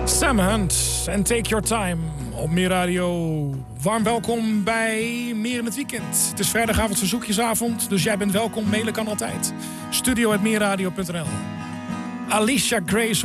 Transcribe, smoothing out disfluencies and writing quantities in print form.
Sam Hunt en Take Your Time op Meer Radio. Warm welkom bij Meer in het Weekend. Het is vrijdagavond verzoekjesavond, dus jij bent welkom. Mailen kan altijd. studio@meerradio.nl. Alicia Grace